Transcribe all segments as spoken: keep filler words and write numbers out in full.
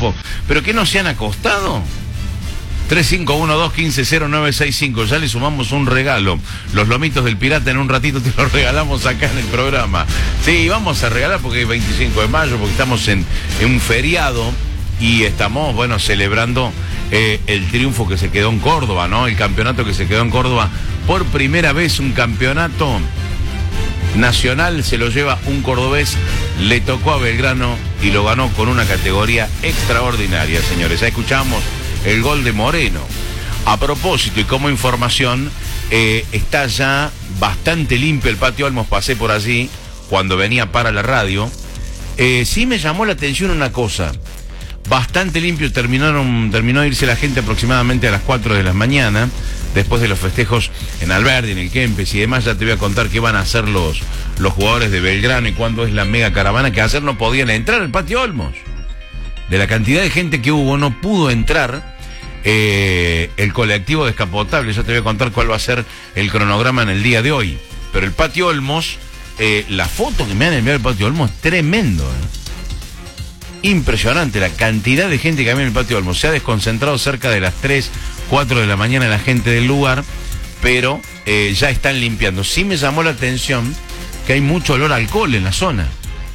triunfo. ¿Pero qué no se han acostado? tres cinco uno dos, uno cinco cero nueve seis cinco. Ya le sumamos un regalo. Los lomitos del pirata en un ratito te los regalamos acá en el programa. Sí, vamos a regalar porque es veinticinco de mayo, porque estamos en, en un feriado y estamos, bueno, celebrando eh, el triunfo que se quedó en Córdoba, ¿no? El campeonato que se quedó en Córdoba. Por primera vez un campeonato nacional se lo lleva un cordobés, le tocó a Belgrano y lo ganó con una categoría extraordinaria, señores. Ya escuchamos el gol de Moreno. A propósito y como información, eh, está ya bastante limpio el patio Olmos. Pasé por allí cuando venía para la radio. Eh, sí me llamó la atención una cosa. Bastante limpio, terminaron, terminó de irse la gente aproximadamente a las cuatro de la mañana, después de los festejos en Alberdi, en el Kempes y demás. Ya te voy a contar qué van a hacer los, los jugadores de Belgrano y cuándo es la mega caravana, que ayer no podían entrar al patio Olmos. De la cantidad de gente que hubo, no pudo entrar eh, el colectivo descapotable. Ya te voy a contar cuál va a ser el cronograma en el día de hoy. Pero el patio Olmos, eh, la foto que me han enviado del patio Olmos es tremendo, eh. Impresionante la cantidad de gente que había en el patio Olmos. Se ha desconcentrado cerca de las tres, cuatro de la mañana la gente del lugar, pero eh, ya están limpiando. Sí me llamó la atención que hay mucho olor a alcohol en la zona,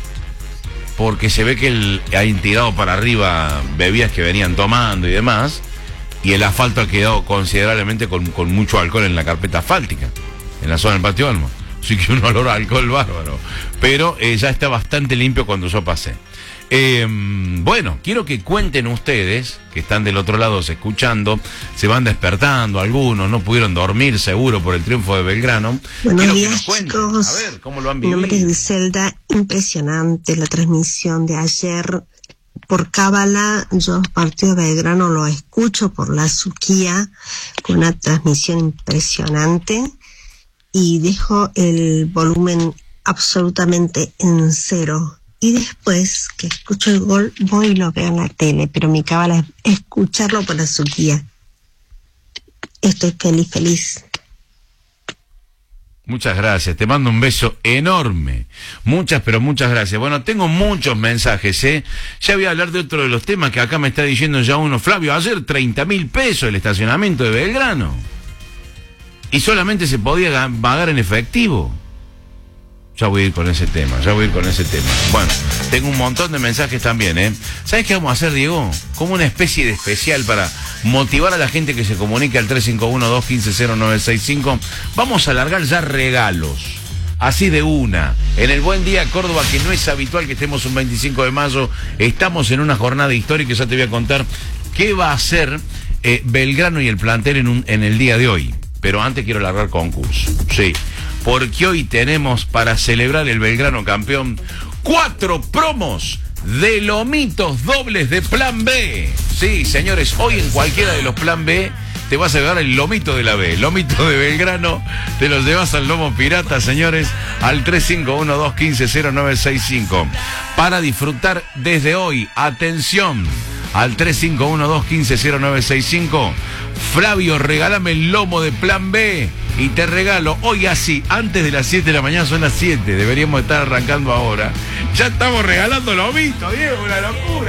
porque se ve que el, hay tirado para arriba bebidas que venían tomando y demás, y el asfalto ha quedado considerablemente con, con mucho alcohol en la carpeta asfáltica, en la zona del patio Olmos. Así que un olor a alcohol bárbaro. Pero eh, ya está bastante limpio cuando yo pasé. Eh, bueno, quiero que cuenten ustedes, que están del otro lado escuchando, se van despertando algunos, no pudieron dormir seguro por el triunfo de Belgrano. Buenos quiero días, que nos cuenten, chicos. a ver, ¿cómo lo han Mi vivido? nombre es Griselda. Impresionante la transmisión de ayer por Cábala. Yo partido de Belgrano lo escucho por la Suquía, con una transmisión impresionante, y dejo el volumen absolutamente en cero. Y después que escucho el gol, voy y lo veo en la tele, pero mi cábala es escucharlo por la Suquía. Estoy feliz, feliz. Muchas gracias, te mando un beso enorme. Muchas, pero muchas gracias. Bueno, tengo muchos mensajes, ¿eh? Ya voy a hablar de otro de los temas que acá me está diciendo ya uno. Flavio, ayer treinta mil pesos el estacionamiento de Belgrano. Y solamente se podía pagar en efectivo. Ya voy a ir con ese tema, ya voy a ir con ese tema. Bueno, tengo un montón de mensajes también, ¿eh? ¿Sabes qué vamos a hacer, Diego? Como una especie de especial para motivar a la gente que se comunique al tres cinco uno dos, uno cinco cero nueve seis cinco. Vamos a alargar ya regalos, así de una. En el Buen Día Córdoba, que no es habitual que estemos un veinticinco de mayo, estamos en una jornada histórica. Ya te voy a contar qué va a hacer eh, Belgrano y el plantel en, un, en el día de hoy. Pero antes quiero largar concurso, sí. Porque hoy tenemos, para celebrar el Belgrano campeón, cuatro promos de lomitos dobles de Plan B. Sí, señores, hoy en cualquiera de los Plan B te vas a llevar el lomito de la B, lomito de Belgrano, te lo llevas al lomo pirata, señores, al tres cinco uno dos, uno cinco cero nueve seis cinco. Para disfrutar desde hoy, atención, al tres cinco uno dos, uno cinco cero nueve seis cinco. Flavio, regálame el lomo de Plan B y te regalo hoy así, antes de las siete de la mañana, son las siete, deberíamos estar arrancando ahora. Ya estamos regalando lomito, Diego, una locura.